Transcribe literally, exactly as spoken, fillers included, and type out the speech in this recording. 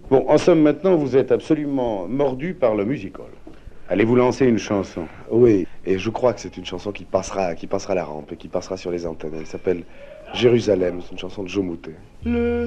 Bon, en somme, maintenant, vous êtes absolument mordu par le musical. Allez-vous lancer une chanson? Oui, et je crois que c'est une chanson qui passera, qui passera la rampe et qui passera sur les antennes. Elle s'appelle Jérusalem, c'est une chanson de Joe Moutet. Le